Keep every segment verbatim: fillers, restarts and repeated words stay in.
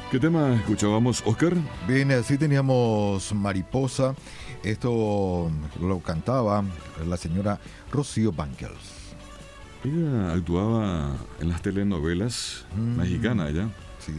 ¿Qué tema escuchábamos, Oscar? Bien, así teníamos Mariposa. Esto lo cantaba la señora Rocío Banquels. Ella actuaba en las telenovelas mm. mexicanas ya. Sí.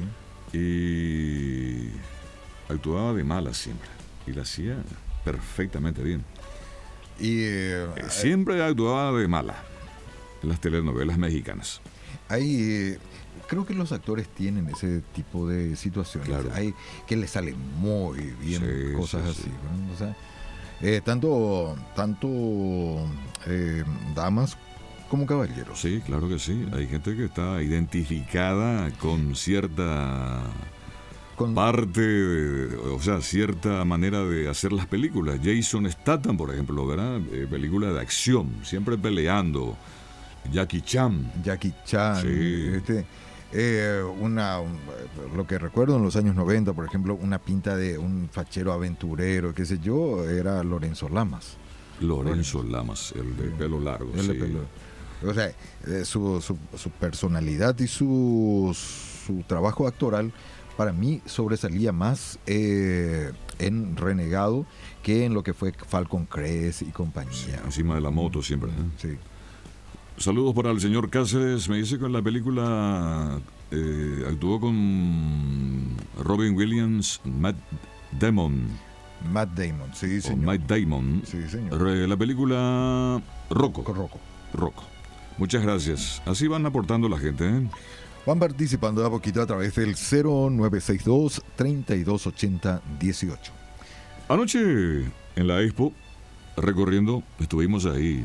Y actuaba de mala siempre. Y la hacía perfectamente bien. Y eh, siempre actuaba de mala en las telenovelas mexicanas. Hay, eh, creo que los actores tienen ese tipo de situaciones. Claro. Hay que les salen muy bien sí, cosas sí, así. sí. ¿no? O sea, eh, tanto tanto eh, damas como caballeros. Sí, claro que sí. Hay gente que está identificada con cierta con... parte, de, o sea, cierta manera de hacer las películas. Jason Statham, por ejemplo, ¿verdad? Eh, película de acción, siempre peleando. Jackie Chan. Jackie Chan. Sí. Este, eh, una, un, lo que recuerdo en los años noventa, por ejemplo, una pinta de un fachero aventurero, qué sé yo, era Lorenzo Lamas. Lorenzo, Lorenzo. Lamas, el de pelo largo. El sí. de pelo. O sea, eh, su, su, su personalidad y su, su trabajo actoral para mí sobresalía más eh, en Renegado que en lo que fue Falcon Crest y compañía. Sí, encima de la moto siempre. ¿eh? Sí. Saludos para el señor Cáceres. Me dice que en la película eh, actuó con Robin Williams, Matt Damon. Matt Damon, sí, señor. Matt Damon. Sí, señor. La película Rocco. Rocco. Rocco. Muchas gracias. Así van aportando la gente, ¿eh? Van participando de a poquito a través del cero nueve seis dos, treinta y dos ochenta, dieciocho. Anoche en la Expo, recorriendo, estuvimos ahí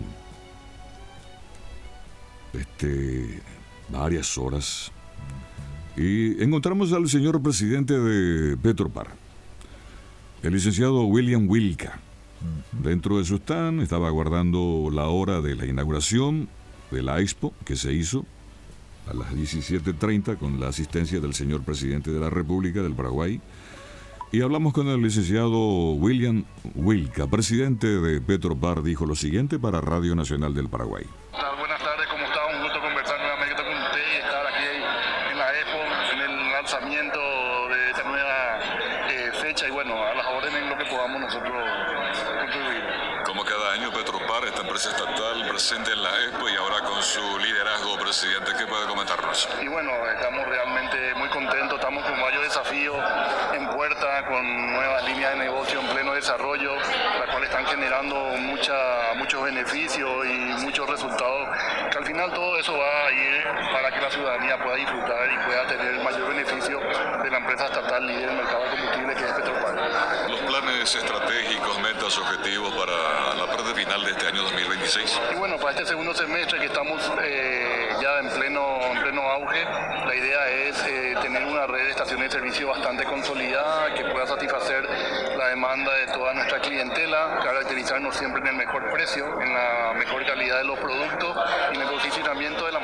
este, varias horas y encontramos al señor presidente de Petropar, el licenciado William Wilca. Uh-huh. Dentro de su stand estaba aguardando la hora de la inauguración de la Expo que se hizo a las diecisiete treinta con la asistencia del señor presidente de la República del Paraguay, y hablamos con el licenciado William Wilca, presidente de Petropar. Dijo lo siguiente para Radio Nacional del Paraguay. Buenas tardes, ¿cómo está? Un gusto conversar nuevamente con usted y estar aquí en la Expo, en el lanzamiento de esta nueva eh, fecha, y bueno, a las órdenes en lo que podamos nosotros contribuir. Como cada año, Petropar, esta empresa estatal, presente en la Expo y ahora con su liderazgo, presidente, ¿qué puede comentarnos? Y bueno, estamos realmente muy contentos, estamos con varios desafíos en puerta, con nuevas líneas de negocio en pleno desarrollo, las cuales están generando mucha, muchos beneficios y muchos resultados, que al final todo eso va a ir para que la ciudadanía pueda disfrutar y pueda tener el mayor beneficio de la empresa estatal líder del mercado de combustible, que es Petropar. Los planes estratégicos, metas, objetivos para la parte final de este año dos mil veintiséis. Y bueno, para este segundo semestre que estamos eh, ya en pleno, en pleno auge, la idea es eh, tener una red de estaciones de servicio bastante consolidada, que pueda satisfacer la demanda de toda nuestra clientela, caracterizarnos siempre en el mejor precio, en la mejor calidad de los productos y en el posicionamiento de